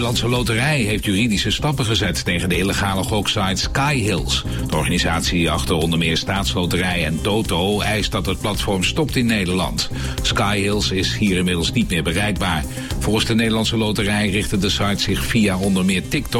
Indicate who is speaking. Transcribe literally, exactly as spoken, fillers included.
Speaker 1: Nederlandse Loterij heeft juridische stappen gezet tegen de illegale goksite Skyhills. De organisatie achter onder meer Staatsloterij en Toto eist dat het platform stopt in Nederland. Skyhills is hier inmiddels niet meer bereikbaar. Volgens de Nederlandse Loterij richtte de site zich via onder meer TikTok